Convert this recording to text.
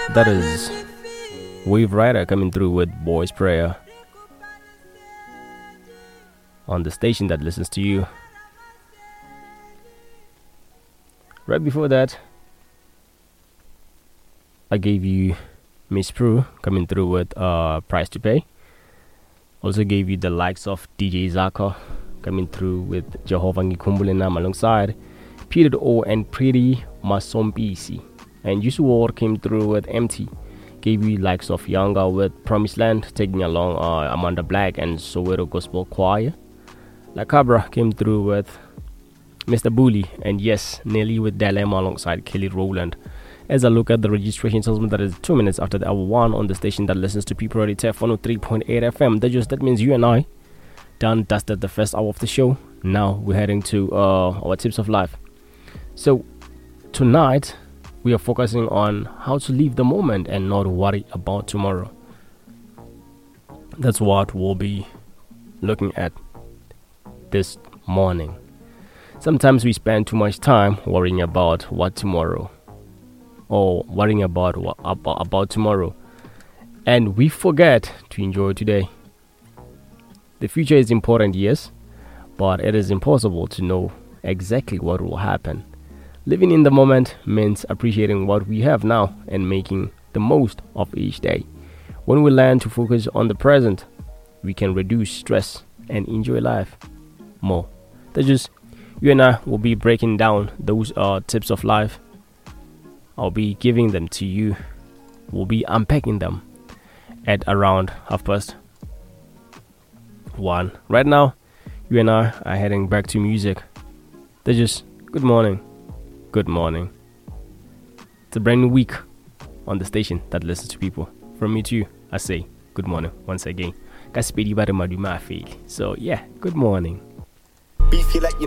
That is Wave Rider coming through with Boys Prayer on the station that listens to you. Right before that, I gave you Miss Prue coming through with Price to Pay. Also gave you the likes of DJ Zaka coming through with Jehovah Ngikumbule alongside Peter O and Pretty Masompisi. And Yusu Ward came through with Empty. Gave you likes of Younger with Promised Land, taking along Amanda Black and Soweto Gospel Choir. La Cabra came through with Mr. Bully, and yes, Nelly with Dilemma alongside Kelly Rowland. As I look at the registration tells me that it's 2 minutes after the hour 1 on the station that listens to People Radio TF 103.8 FM. That means you and I done dusted the first hour of the show. Now we're heading to our tips of life. So tonight we are focusing on how to live the moment and not worry about tomorrow. That's what we'll be looking at this morning. Sometimes we spend too much time worrying about what tomorrow, or worrying about about tomorrow, and we forget to enjoy today. The future is important, yes, but it is impossible to know exactly what will happen. Living in the moment means appreciating what we have now and making the most of each day. When we learn to focus on the present, we can reduce stress and enjoy life more. That's just you and I will be breaking down those tips of life. I'll be giving them to you. We'll be unpacking them at around 1:30. Right now, you and I are heading back to music. That's just good morning. Good morning. It's a brand new week on the station that listens to people. From me to you, I say good morning once again. So yeah, good morning. Beef you like you